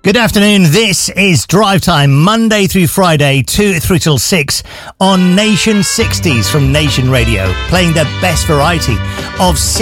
Good afternoon. This is Drive Time, Monday through Friday, 2 through till 6 on Nation 60s from Nation Radio, playing the best variety of